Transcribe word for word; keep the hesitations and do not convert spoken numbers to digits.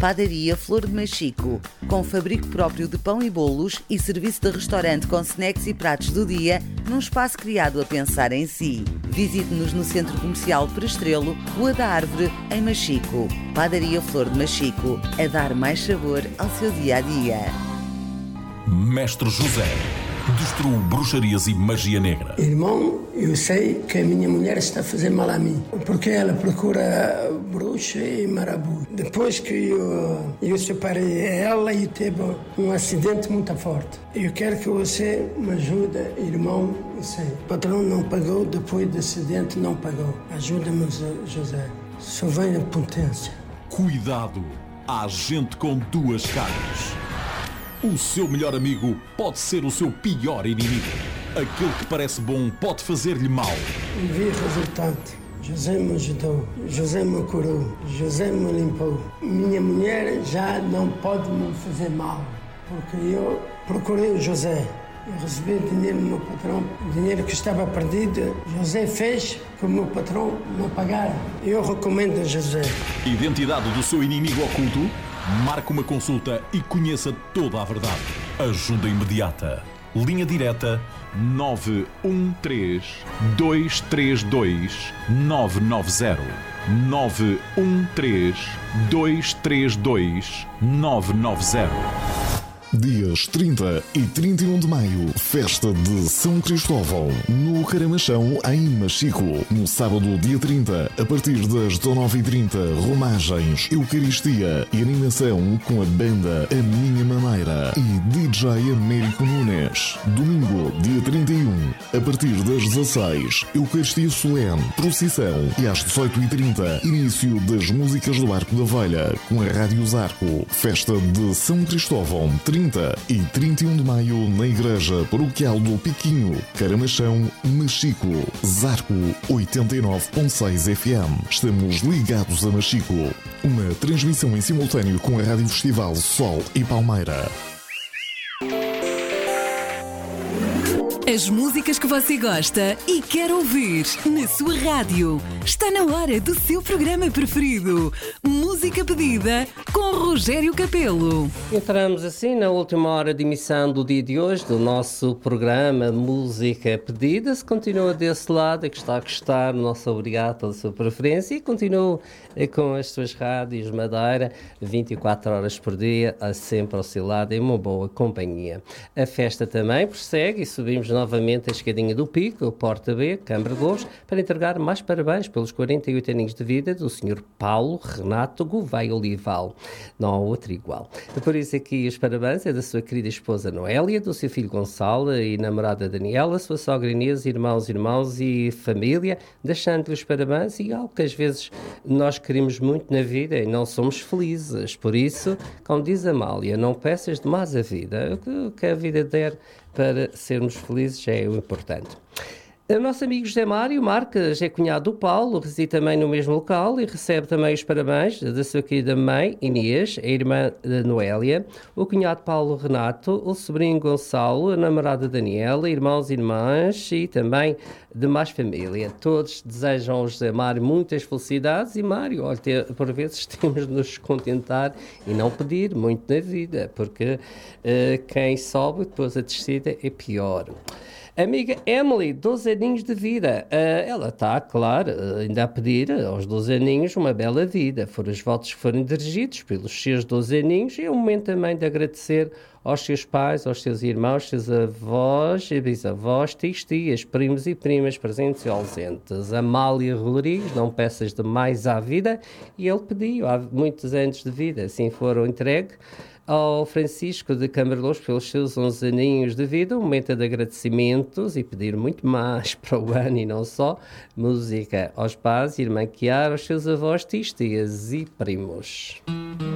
Padaria Flor de Machico, com fabrico próprio de pão e bolos e serviço de restaurante com snacks e pratos do dia, num espaço criado a pensar em si. Visite-nos no Centro Comercial Perestrelo, Rua da Árvore, em Machico. Padaria Flor de Machico, a dar mais sabor ao seu dia-a-dia. Mestre José destruiu bruxarias e magia negra. Irmão, eu sei que a minha mulher está a fazer mal a mim, porque ela procura bruxa e marabu. Depois que eu, eu separei ela e teve um acidente muito forte. Eu quero que você me ajude, irmão. Eu sei, o patrão não pagou, depois do acidente não pagou. Ajuda-me, José. Só vem a potência. Cuidado, há gente com duas caras. O seu melhor amigo pode ser o seu pior inimigo. Aquele que parece bom pode fazer-lhe mal. E vi o resultado. José me ajudou, José me curou, José me limpou. Minha mulher já não pode me fazer mal, porque eu procurei o José. Eu recebi dinheiro do meu patrão, dinheiro que estava perdido. José fez que o meu patrão não pagara. Eu recomendo a José. Identidade do seu inimigo oculto? Marque uma consulta e conheça toda a verdade. Ajuda imediata. Linha direta nove um três, dois três dois, nove nove zero. nove um três, dois três dois, nove nove zero. Dias trinta e trinta e um de maio, festa de São Cristóvão, no Caramachão, em Machico. No sábado, dia trinta, a partir das dezenove e trinta, romagens, eucaristia e animação com a banda A Minha Maneira e D J Américo Nunes. Domingo, dia trinta e um, a partir das dezasseis, eucaristia solene, procissão e às dezoito e trinta, início das músicas do Arco da Velha, com a Rádio Zarco. Festa de São Cristóvão, trinta e trinta e um de maio, na Igreja Paroquial do Piquinho, Caramachão, Machico. Zarco oitenta e nove ponto seis F M. Estamos ligados a Machico. Uma transmissão em simultâneo com a Rádio Festival Sol e Palmeira. As músicas que você gosta e quer ouvir na sua rádio. Está na hora do seu programa preferido. Música pedida com Rogério Capelo. Entramos assim na última hora de emissão do dia de hoje do nosso programa Música Pedida. Se continua desse lado, é que está a gostar, nosso obrigado pela sua preferência, e continua com as suas rádios Madeira vinte e quatro horas por dia, sempre ao seu lado, em uma boa companhia. A festa também prossegue e subimos novamente a escadinha do Pico, Porta B, Câmara de Louros, para entregar mais parabéns pelos quarenta e oito aninhos de vida do senhor Paulo Renato Gouveia Olival. Não há outro igual. Por isso aqui os parabéns é da sua querida esposa Noélia, do seu filho Gonçalo e namorada Daniela, sua sogra Inês, irmãos, irmãos e família, deixando-lhe os parabéns e algo que às vezes nós queremos muito na vida e não somos felizes. Por isso, como diz Amália, não peças demais a vida. O que a vida der para sermos felizes é o importante. O nosso amigo José Mário Marques é cunhado do Paulo, reside também no mesmo local e recebe também os parabéns da sua querida mãe Inês, a irmã da Noélia, o cunhado Paulo Renato, o sobrinho Gonçalo, a namorada Daniela, irmãos e irmãs e também demais família. Todos desejam ao José Mário muitas felicidades e, Mário, olha, por vezes temos de nos contentar e não pedir muito na vida, porque uh, quem sobe depois a descida é pior. Amiga Emily, doze aninhos de vida. Uh, ela está, claro, uh, ainda a pedir aos doze aninhos uma bela vida. Foram os votos que foram dirigidos pelos seus doze aninhos e é o momento também de agradecer aos seus pais, aos seus irmãos, seus avós e bisavós, tios, tias, primos e primas presentes e ausentes. Amália Rodrigues, não peças demais à vida, e ele pediu há muitos anos de vida, assim foram entregue ao Francisco de Câmara de Louros pelos seus onze aninhos de vida, um momento de agradecimentos e pedir muito mais para o ano e não só, música aos pais, irmã Chiara, aos seus avós, tios, tias e primos.